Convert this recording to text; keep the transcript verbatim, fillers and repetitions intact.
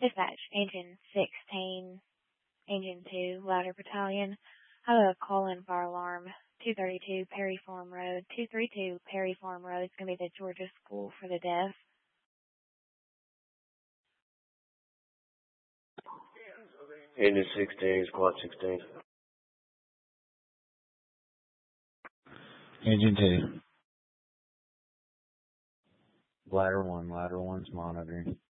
Dispatch, Engine sixteen, Engine two, Ladder Battalion. I have a call-in fire alarm, two thirty-two Perry Farm Road. two thirty-two Perry Farm Road is going to be the Georgia School for the Deaf. Engine sixteen, Squad sixteen. Engine two. Ladder one, Ladder one's monitoring.